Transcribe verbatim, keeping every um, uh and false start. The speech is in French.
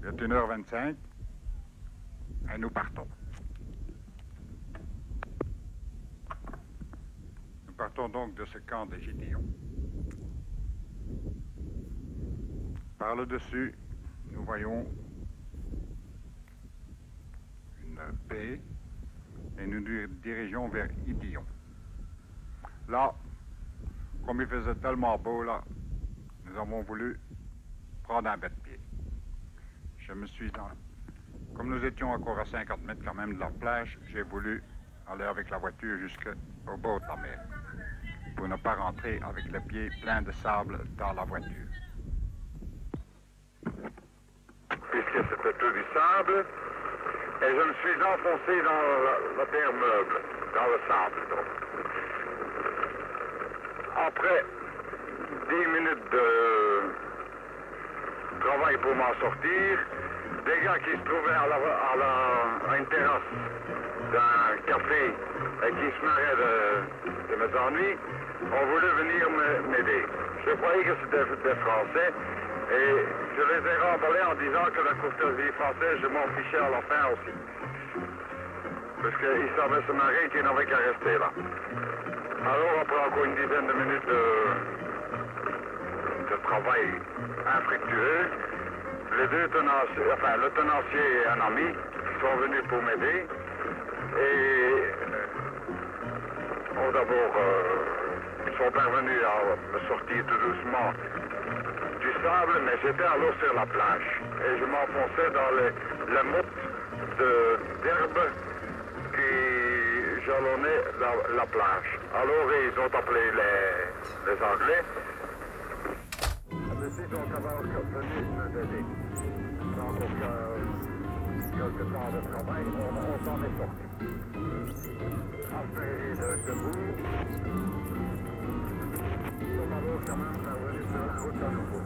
Il est une heure vingt-cinq et nous partons. Nous partons donc de ce camp des Gédillons. Par le dessus, nous voyons une baie et nous nous dirigeons vers Idillon. Là, comme il faisait tellement beau là, nous avons voulu prendre un bête-pied. Je me suis dans... Comme nous étions encore à cinquante mètres quand même de la plage, j'ai voulu aller avec la voiture jusqu'au bord de la mer pour ne pas rentrer avec les pieds pleins de sable dans la voiture. Puisque c'était tout du sable, et je me suis enfoncé dans la, la terre meuble, dans le sable. Donc. Après dix minutes de travail pour m'en sortir, des gars qui se trouvaient à, la, à, la, à une terrasse d'un café et qui se marraient de, de mes ennuis ont voulu venir m'aider. Je croyais que c'était des Français et je les ai remballés en disant que la courtoisie française, je m'en fichais à la fin aussi. Parce qu'ils savaient se marrer et qu'ils n'avaient qu'à rester là. Alors après encore une dizaine de minutes de, de travail infructueux, les deux tenanciers, enfin le tenancier et un ami sont venus pour m'aider et ont d'abord euh, sont parvenus à me sortir tout doucement du sable, mais j'étais alors sur la plage et je m'enfonçais dans les, les mottes d'herbe qui jalonnaient la, la plage. Alors ils ont appelé les, les Anglais. Ils sont capables de venir m'aider. Dans quelques temps de travail, on, on s'en est sorti. Après, debout, ils sont alors quand même revenus sur la route à nouveau.